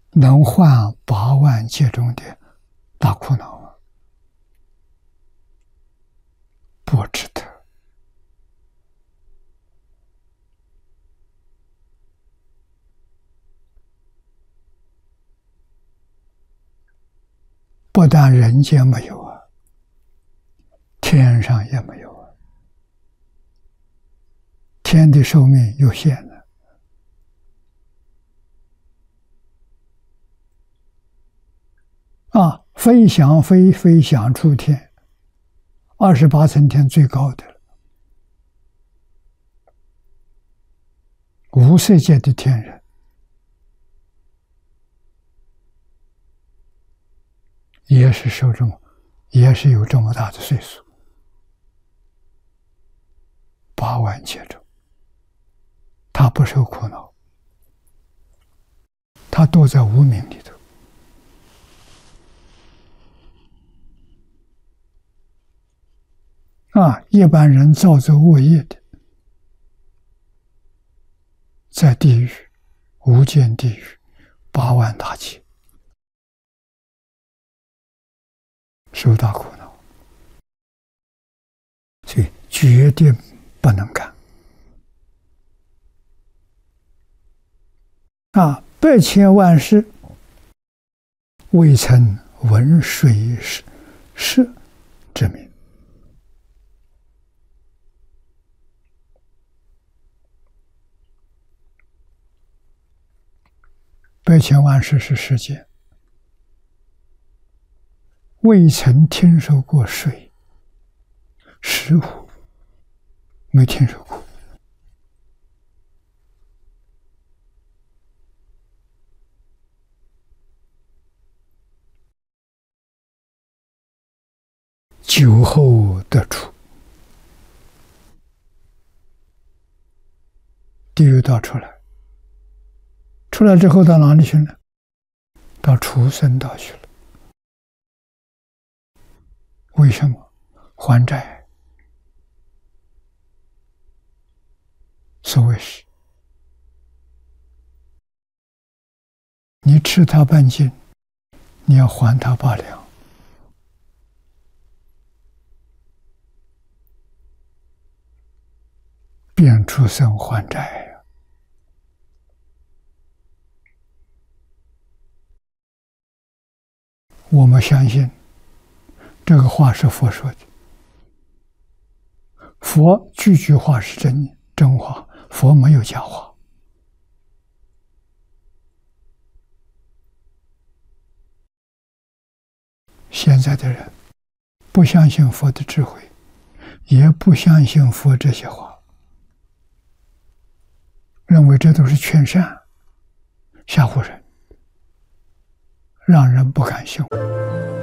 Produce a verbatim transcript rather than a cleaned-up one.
能换八万劫中的大苦恼吗？不值得。不但人间没有啊，天上也没有啊。天的寿命有限的。啊，飞翔飞飞翔出天，二十八层天最高的了。无色界的天人，也是受这么，也是有这么大的岁数，八万劫中，他不受苦恼，他躲在无明里头。啊，一般人造作恶业的，在地狱、无间地狱八万大劫，受大苦恼，所以决定不能干。啊，百千万世未曾闻水是是之名。百千万世是世界，未曾听说过水，石虎没听说过。酒后得出，地狱道出来，出来之后到哪里去呢？到畜生道去了。为什么？还债。所谓是，你吃他半斤，你要还他八两。变畜生还债呀！我们相信这个话是佛说的，佛句句话是真真话，佛没有假话。现在的人不相信佛的智慧，也不相信佛这些话，认为这都是劝善，吓唬人，让人不敢信。